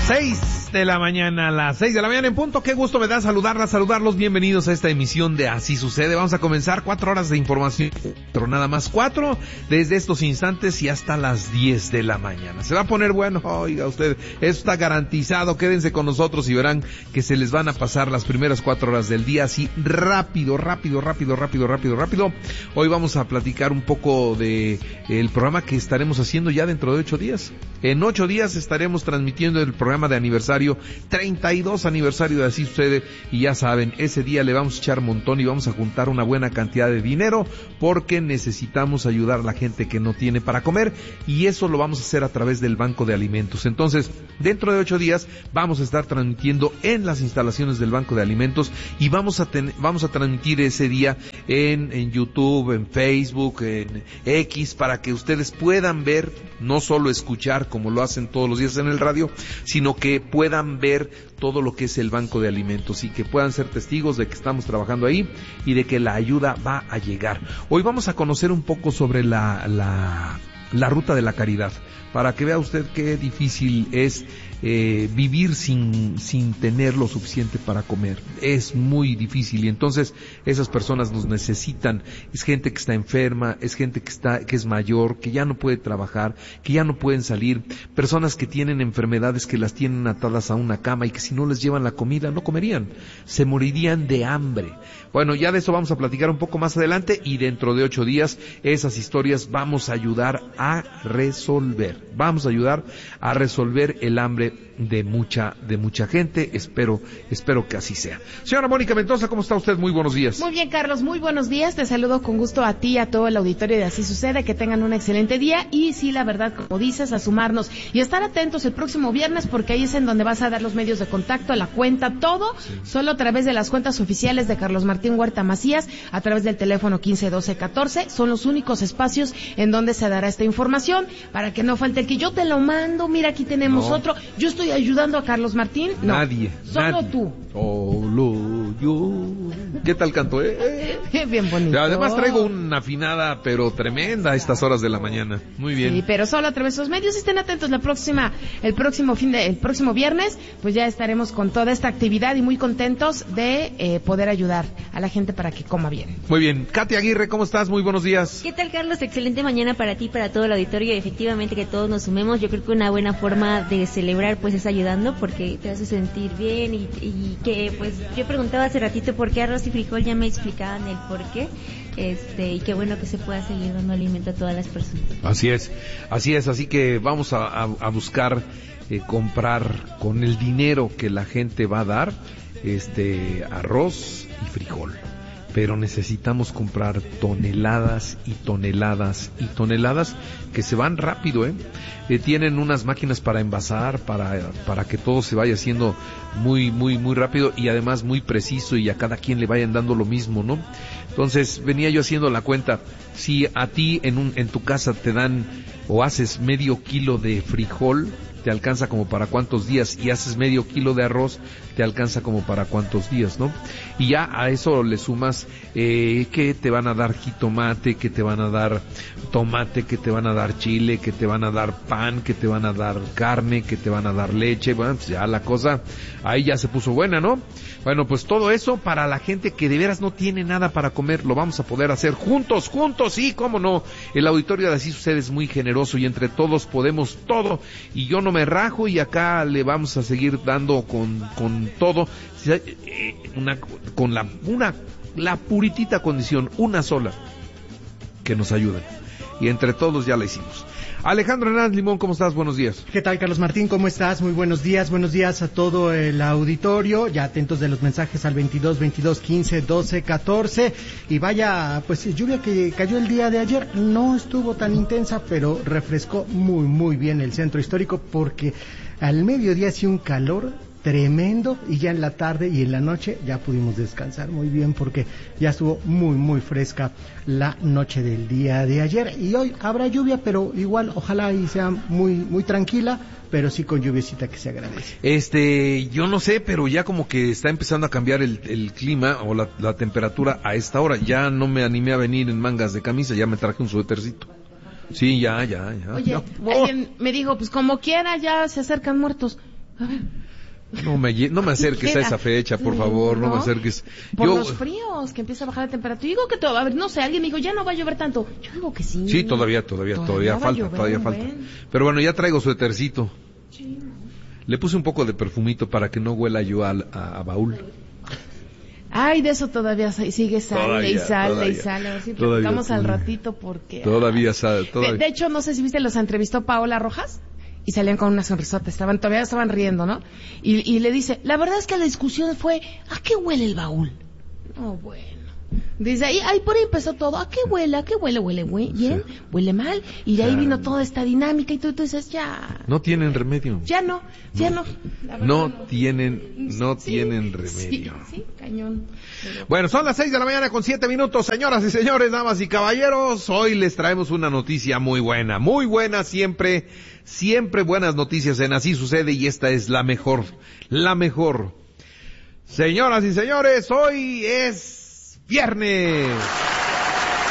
6 de la mañana, a las 6 de la mañana en punto. Qué gusto me da saludarlos. Bienvenidos a esta emisión de Así Sucede. Vamos a comenzar 4 horas de información, pero nada más 4, desde estos instantes y hasta las 10 de la mañana. Se va a poner bueno, oiga usted, eso está garantizado. Quédense con nosotros y verán que se les van a pasar las primeras 4 horas del día así rápido. Hoy vamos a platicar un poco de el programa que estaremos haciendo ya dentro de 8 días. En 8 días estaremos transmitiendo el programa de aniversario, 32 aniversario de Así Sucede, y ya saben, ese día le vamos a echar montón y vamos a juntar una buena cantidad de dinero porque necesitamos ayudar a la gente que no tiene para comer, y eso lo vamos a hacer a través del Banco de Alimentos. Entonces, dentro de 8 días vamos a estar transmitiendo en las instalaciones del Banco de Alimentos y vamos a transmitir ese día en YouTube, en Facebook, en X, para que ustedes puedan ver, no solo escuchar como lo hacen todos los días en el radio, sino que puedan ver todo lo que es el Banco de Alimentos y que puedan ser testigos de que estamos trabajando ahí y de que la ayuda va a llegar. Hoy vamos a conocer un poco sobre la ruta de la caridad, para que vea usted qué difícil es vivir sin tener lo suficiente para comer. Es muy difícil, y entonces esas personas nos necesitan. Es gente que está enferma, es gente que es mayor, que ya no puede trabajar, que ya no pueden salir, personas que tienen enfermedades que las tienen atadas a una cama y que si no les llevan la comida no comerían, se morirían de hambre. Bueno, ya de eso vamos a platicar un poco más adelante, y dentro de 8 días esas historias vamos a ayudar a resolver el hambre de mucha gente. Espero que así sea. Señora Mónica Mendoza, ¿cómo está usted? Muy buenos días. Muy bien, Carlos, muy buenos días. Te saludo con gusto a ti y a todo el auditorio de Así Sucede. Que tengan un excelente día y sí, la verdad, como dices, a sumarnos y estar atentos el próximo viernes, porque ahí es en donde vas a dar los medios de contacto, la cuenta, todo, sí. Solo a través de las cuentas oficiales de Carlos Martín Huerta Macías, a través del teléfono 151214. Son los únicos espacios en donde se dará esta información, para que no falte el que yo te lo mando, mira, aquí tenemos otro, yo estoy ayudando a Carlos Martín. No, nadie. Tú. Solo yo. ¿Qué tal canto, Bien bonito. Además traigo una afinada, pero tremenda a estas horas de la mañana. Muy bien. Sí, pero solo a través de los medios. Estén atentos el próximo viernes, pues ya estaremos con toda esta actividad y muy contentos de poder ayudar a la gente para que coma bien. Muy bien. Katy Aguirre, ¿cómo estás? Muy buenos días. ¿Qué tal, Carlos? Excelente mañana para ti, para todo el auditorio, y efectivamente que todos nos sumemos. Yo creo que una buena forma de celebrar pues es ayudando, porque te hace sentir bien y que pues yo preguntaba hace ratito por qué arroz y frijol, ya me explicaban el por qué. Y qué bueno que se pueda seguir dando alimento a todas las personas. Así es, así que vamos a buscar comprar con el dinero que la gente va a dar arroz y frijol. Pero necesitamos comprar toneladas y toneladas y toneladas que se van rápido, tienen unas máquinas para envasar, para que todo se vaya haciendo muy rápido y además muy preciso, y a cada quien le vayan dando lo mismo, ¿no? Entonces venía yo haciendo la cuenta. Si a ti en tu casa te dan o haces medio kilo de frijol, te alcanza como para cuántos días, y haces medio kilo de arroz, te alcanza como para cuántos días, ¿no? Y ya a eso le sumas que te van a dar jitomate, que te van a dar tomate, que te van a dar chile, que te van a dar pan, que te van a dar carne, que te van a dar leche. Bueno, pues ya la cosa ahí ya se puso buena, ¿no? Bueno, pues todo eso para la gente que de veras no tiene nada para comer, lo vamos a poder hacer juntos, sí, cómo no. El auditorio de Así Sucede es muy generoso y entre todos podemos todo, y yo no me rajo, y acá le vamos a seguir dando con todo, con la puritita condición, una sola, que nos ayuden, y entre todos ya la hicimos. Alejandro Hernández Limón, ¿cómo estás? Buenos días. ¿Qué tal, Carlos Martín? ¿Cómo estás? Muy buenos días a todo el auditorio, ya atentos de los mensajes al 22 15 12 14, y vaya, pues lluvia que cayó el día de ayer, no estuvo tan intensa, pero refrescó muy bien el centro histórico, porque al mediodía hacía un calor tremendo, y ya en la tarde y en la noche ya pudimos descansar muy bien, porque ya estuvo muy fresca la noche del día de ayer, y hoy habrá lluvia, pero igual ojalá y sea muy tranquila, pero sí con lluviecita que se agradece. Yo no sé, pero ya como que está empezando a cambiar el clima o la temperatura a esta hora. Ya no me animé a venir en mangas de camisa, ya me traje un suétercito. Sí, ya. Oye, alguien me dijo, pues como quiera ya se acercan muertos. A ver. No me acerques a esa fecha, por favor, no me acerques. Por los fríos, que empieza a bajar la temperatura. Yo digo que todo, a ver, no sé, alguien me dijo, ya no va a llover tanto. Yo digo que sí. Sí, todavía falta. Pero bueno, ya traigo suétercito. Sí. Le puse un poco de perfumito para que no huela yo a baúl. Ay, de eso todavía sigue, sale y sale. Así platicamos al ratito porque... Todavía sale. De hecho, no sé si viste, los entrevistó Paola Rojas y salían con una sonrisota, todavía estaban riendo, ¿no? Y le dice, la verdad es que la discusión fue, ¿a qué huele el baúl? No, bueno. Desde ahí por ahí empezó todo, ¿a qué huele? ¿Huele bien? Sí. ¿Huele mal? Y de ahí vino toda esta dinámica y tú dices, ya... No tienen remedio. Ya no. No tienen remedio. Sí, cañón. Bueno, son las 6:07 a.m, señoras y señores, damas y caballeros. Hoy les traemos una noticia muy buena siempre buenas noticias en Así Sucede, y esta es la mejor. Señoras y señores, hoy es viernes.